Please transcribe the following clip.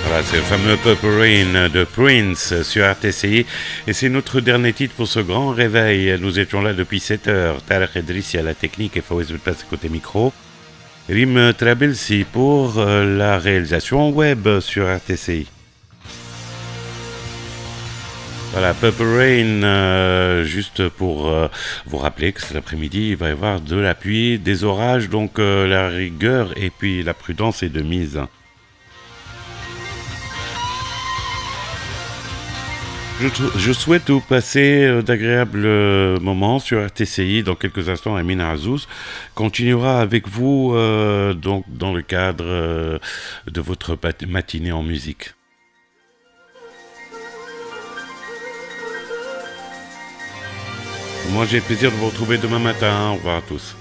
Voilà, c'est le fameux Purple Rain de Prince sur RTCI. Et c'est notre dernier titre pour ce grand réveil. Nous étions là depuis 7 heures. Tarek Edrissi à la technique et Fawez Beltas côté micro. Rim Trabilsi pour la réalisation web sur RTCI. Voilà, Purple Rain, juste pour vous rappeler que cet après-midi, il va y avoir de la pluie, des orages, donc la rigueur et puis la prudence est de mise. Je souhaite vous passer d'agréables moments sur RTCI. Dans quelques instants, Amine Azouz continuera avec vous donc dans le cadre de votre matinée en musique. Moi, j'ai le plaisir de vous retrouver demain matin. Au revoir à tous.